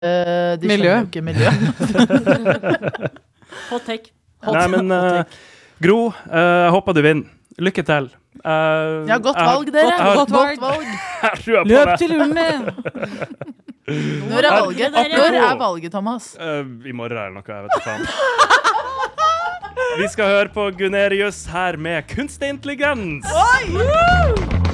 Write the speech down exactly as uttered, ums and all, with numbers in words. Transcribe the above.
Uh, de miljø. skjønner jo ikke miljø. Hot take. Hot. Nei, men uh, Gro, uh, jeg håper du vinner. Lykke til. Uh, ja, godt valg, dere. Godt, godt valg. valg. Løp til urne. Når er valget? Når er valget, Thomas? Uh, I morgen eller noe, jeg vet ikke faen. Vi skal høre på Gunerius her med kunstig intelligens. Oi!